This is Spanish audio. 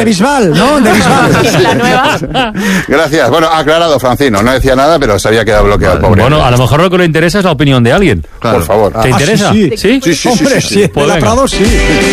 de Bisbal, ¿no? De Bisbal. La nueva. Gracias. Bueno, aclarado, Francino. No decía nada, pero se había quedado bloqueado el pobre. Bueno, a lo mejor lo que le interesa es la opinión de alguien. Por favor. ¿Te interesa? Sí. ¿Sí? Sí. Hombre, sí, Pues de la venga. Prado sí.